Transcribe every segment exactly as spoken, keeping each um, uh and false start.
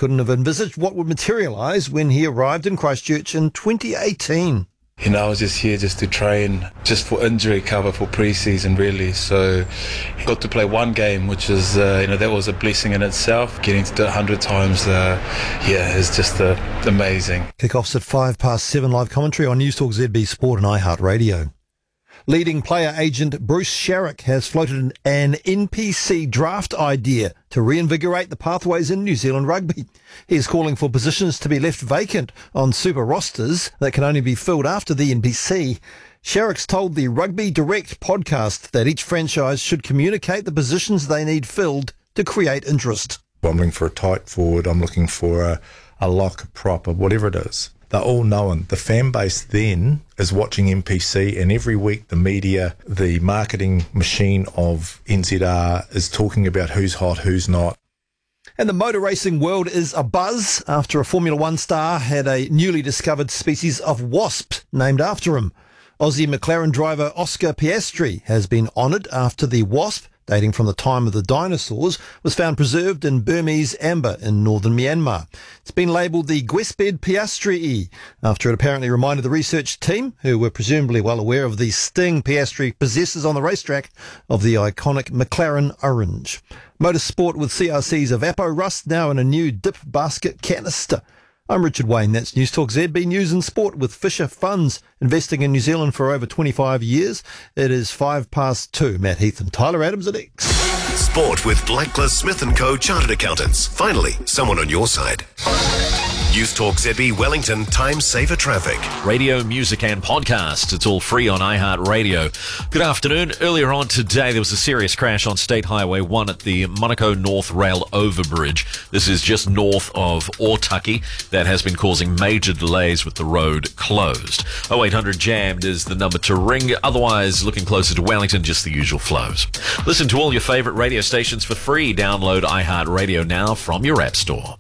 couldn't have envisaged what would materialise when he arrived in Christchurch in twenty eighteen. You know, I was just here just to train, just for injury cover for pre-season, really. So I got to play one game, which is, uh, you know, that was a blessing in itself. Getting to do it a hundred times, uh, yeah, it's just uh, amazing. Kick-offs at five past seven, live commentary on News Talk Z B Sport and iHeartRadio. Leading player agent Bruce Sherrick has floated an N P C draft idea to reinvigorate the pathways in New Zealand rugby. He is calling for positions to be left vacant on super rosters that can only be filled after the N P C. Sherrick's told the Rugby Direct podcast that each franchise should communicate the positions they need filled to create interest. I'm looking for a tight forward, I'm looking for a, a lock, a prop, or whatever it is. They're all knowing. The fan base then is watching N P C, and every week the media, the marketing machine of N Z R is talking about who's hot, who's not. And the motor racing world is abuzz after a Formula One star had a newly discovered species of wasp named after him. Aussie McLaren driver Oscar Piastri has been honoured after the wasp, dating from the time of the dinosaurs, was found preserved in Burmese amber in northern Myanmar. It's been labelled the Gwesped Piastrii after it apparently reminded the research team, who were presumably well aware of the sting Piastri possesses on the racetrack, of the iconic McLaren orange. Motorsport with C R C's Evappo Rust now in a new dip basket canister. I'm Richard Wayne, that's News Talk Z B News and Sport with Fisher Funds, investing in New Zealand for over twenty-five years. It is five past two. Matt Heath and Tyler Adams at X. Sport with Blacklist Smith and Co. Chartered Accountants. Finally, someone on your side. News Talk Z B Wellington, time saver traffic. Radio, music and podcast. It's all free on iHeartRadio. Good afternoon. Earlier on today, there was a serious crash on State Highway one at the Monaco North Rail Overbridge. This is just north of Otaki. That has been causing major delays with the road closed. oh eight hundred jammed is the number to ring. Otherwise, looking closer to Wellington, just the usual flows. Listen to all your favourite radio stations for free. Download iHeartRadio now from your app store.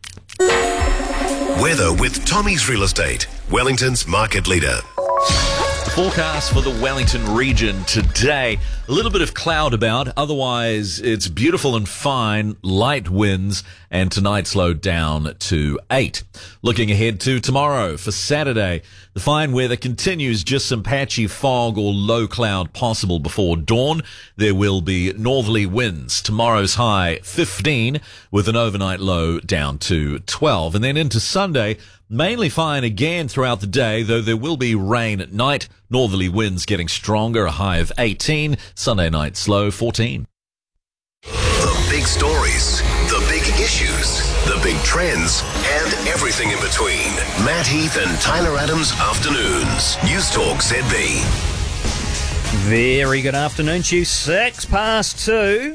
Weather with Tommy's Real Estate, Wellington's market leader. Forecast for the Wellington region today. A little bit of cloud about. Otherwise, it's beautiful and fine. Light winds. And tonight slowed down to eight. Looking ahead to tomorrow for Saturday. The fine weather continues. Just some patchy fog or low cloud possible before dawn. There will be northerly winds. Tomorrow's high fifteen with an overnight low down to twelve. And then into Sunday, mainly fine again throughout the day, though there will be rain at night. Northerly winds getting stronger, a high of eighteen. Sunday night slow, fourteen. The big stories, the big issues, the big trends, and everything in between. Matt Heath and Tyler Adams Afternoons. News Talk Z B. Very good afternoon to you. Six past two.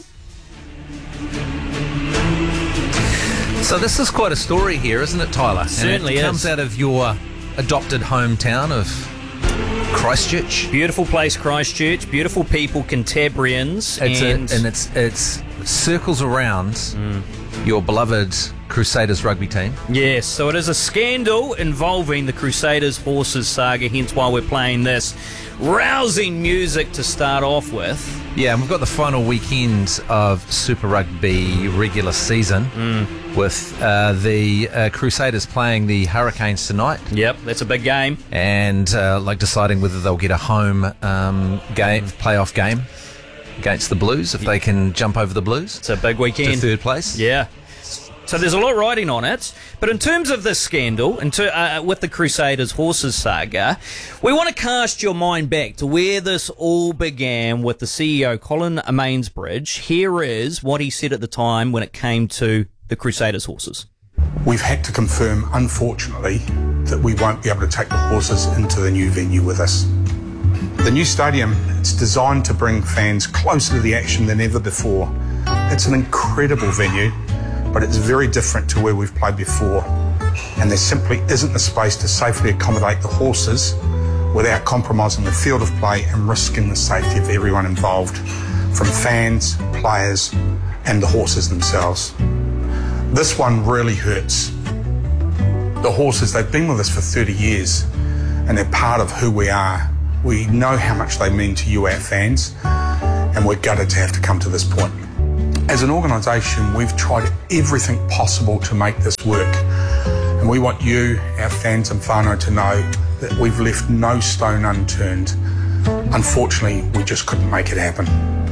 So this is quite a story here, isn't it, Tyler? Certainly and it is. comes out of your adopted hometown of Christchurch. Beautiful place, Christchurch. Beautiful people, Cantabrians. It's and, a, and it's it's circles around mm. your beloved Crusaders rugby team. Yes, so it is a scandal involving the Crusaders Horses saga, hence why we're playing this rousing music to start off with. Yeah, and we've got the final weekend of Super Rugby regular season mm. with uh, the uh, Crusaders playing the Hurricanes tonight. Yep, that's a big game. And uh, like deciding whether they'll get a home um, game, playoff game against the Blues, if they can jump over the Blues. It's a big weekend. To third place. Yeah. So there's a lot riding on it. But in terms of this scandal, in ter- uh, with the Crusaders Horses saga, we want to cast your mind back to where this all began with the C E O, Colin Mansbridge. Here is what he said at the time when it came to the Crusaders Horses. We've had to confirm, unfortunately, that we won't be able to take the horses into the new venue with us. The new stadium, it's designed to bring fans closer to the action than ever before. It's an incredible venue, but it's very different to where we've played before. And there simply isn't the space to safely accommodate the horses without compromising the field of play and risking the safety of everyone involved, from fans, players, and the horses themselves. This one really hurts. The horses, they've been with us for thirty years, and they're part of who we are. We know how much they mean to you, our fans, and we're gutted to have to come to this point. As an organisation, we've tried everything possible to make this work. And we want you, our fans and whānau, to know that we've left no stone unturned. Unfortunately, we just couldn't make it happen.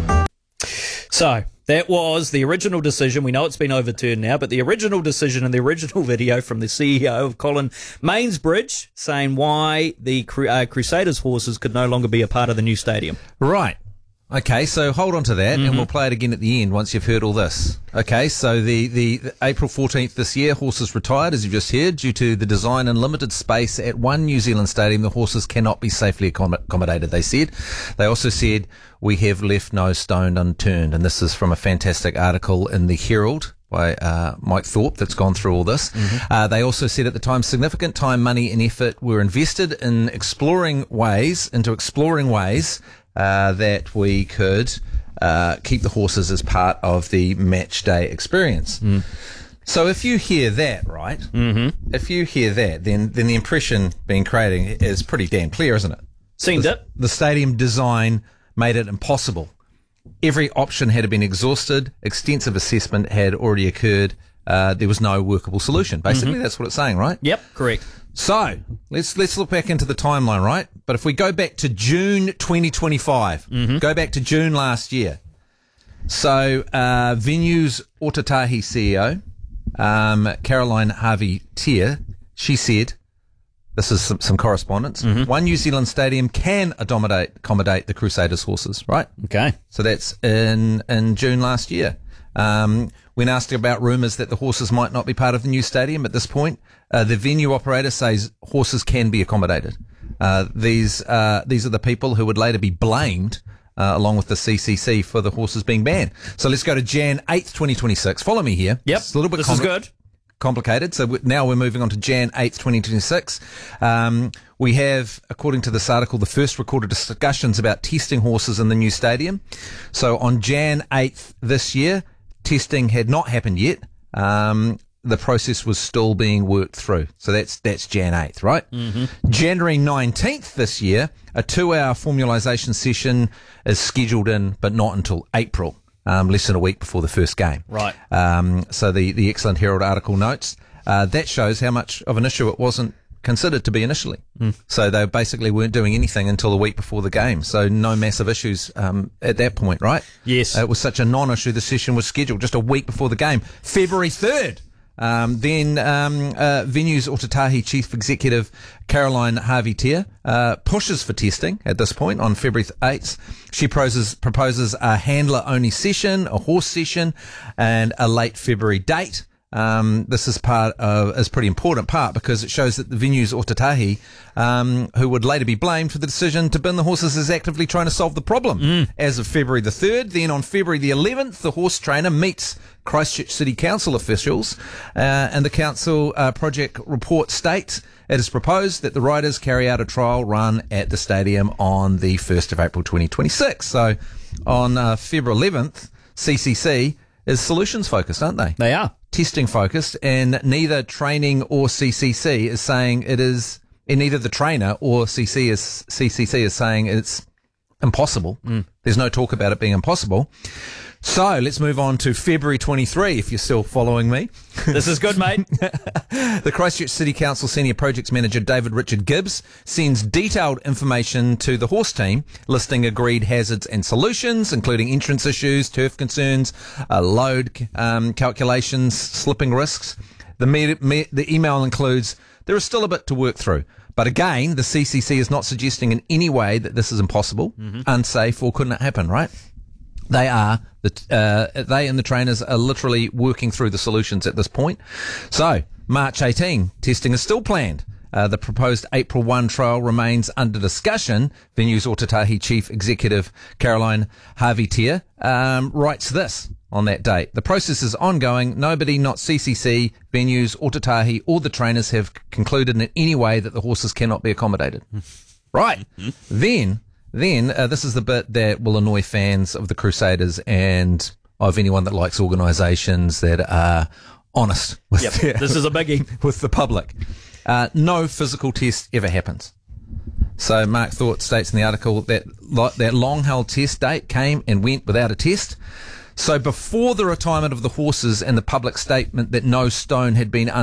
So, that was the original decision. We know it's been overturned now, but the original decision and the original video from the C E O of Colin Mansbridge saying why the Cru- uh, Crusaders horses could no longer be a part of the new stadium. Right. Okay, so hold on to that, mm-hmm. and we'll play it again at the end once you've heard all this. Okay, so the, the, the April fourteenth this year, horses retired, as you've just heard, due to the design and limited space at one New Zealand stadium. The horses cannot be safely accom- accommodated, they said. They also said, we have left no stone unturned, and this is from a fantastic article in the Herald by uh, Mike Thorpe that's gone through all this. Mm-hmm. Uh, they also said at the time, significant time, money and effort were invested in exploring ways, into exploring ways Uh, that we could uh, keep the horses as part of the match day experience. Mm. So if you hear that, right, mm-hmm. if you hear that, then then the impression being created is pretty damn clear, isn't it? Seemed the, it. The stadium design made it impossible. Every option had been exhausted. Extensive assessment had already occurred. Uh, there was no workable solution. Basically, mm-hmm. that's what it's saying, right? Yep, correct. So let's let's look back into the timeline, right? But if we go back to June twenty twenty-five, mm-hmm. go back to June last year. So uh, Venues Otatahi C E O um, Caroline Harvey-Tier, she said, this is some, some correspondence. Mm-hmm. One New Zealand stadium can accommodate accommodate the Crusaders horses, right? Okay. So that's in in June last year. Um, when asked about rumours that the horses might not be part of the new stadium at this point, uh, the venue operator says horses can be accommodated. Uh, these uh, these are the people who would later be blamed, uh, along with the C C C, for the horses being banned. So let's go to January eighth, twenty twenty-six. Follow me here. Yep, it's a little bit this compli- is good. complicated. So we, now we're moving on to January eighth, twenty twenty-six. Um, we have, according to this article, the first recorded discussions about testing horses in the new stadium. So on January eighth this year, testing had not happened yet. Um, the process was still being worked through. So that's that's January eighth, right? Mm-hmm. January nineteenth this year, a two-hour formalisation session is scheduled in, but not until April, um, less than a week before the first game. Right. Um, so the, the excellent Herald article notes, uh, that shows how much of an issue it wasn't considered to be initially. Mm. So they basically weren't doing anything until the week before the game. So no massive issues um, at that point, right? Yes. Uh, it was such a non-issue. The session was scheduled just a week before the game, February third. Um, then um, uh, Venues Otatahi Chief Executive Caroline Harvey-Tier uh, pushes for testing at this point on February eighth. She proposes, proposes a handler-only session, a horse session, and a late February date. Um, this is part of, is pretty important part because it shows that the Venues Otatahi, um, who would later be blamed for the decision to bin the horses, is actively trying to solve the problem. Mm. As of February the third, then on February the eleventh, the horse trainer meets Christchurch City Council officials, uh, and the council uh, project report states it is proposed that the riders carry out a trial run at the stadium on the first of April twenty twenty-six. So on uh, February eleventh, C C C is solutions focused, aren't they? They are. Testing focused, and neither training or C C C is saying it is, and neither the trainer or C C is, C C C is saying it's impossible. Mm. There's no talk about it being impossible. So let's move on to February twenty-third, if you're still following me. This is good, mate. The Christchurch City Council Senior Projects Manager David Richard Gibbs sends detailed information to the horse team, listing agreed hazards and solutions, including entrance issues, turf concerns, uh, load um, calculations, slipping risks. The, me- me- the email includes, there is still a bit to work through. But again, the C C C is not suggesting in any way that this is impossible, mm-hmm. unsafe, or couldn't happen, right? They are, the, uh, they and the trainers are literally working through the solutions at this point. So, March eighteenth, testing is still planned. Uh, the proposed April first trial remains under discussion. Venues Otatahi Chief Executive Caroline Harvey-Tier um, writes this on that date. The process is ongoing. Nobody, not C C C, Venues, Otatahi, or the trainers have concluded in any way that the horses cannot be accommodated. Right. Then... Then, uh, this is the bit that will annoy fans of the Crusaders and of anyone that likes organisations that are honest with yep, their, this is a biggie. with the public. Uh, no physical test ever happens. So Mark Thorpe states in the article that that long-held test date came and went without a test. So before the retirement of the horses and the public statement that no stone had been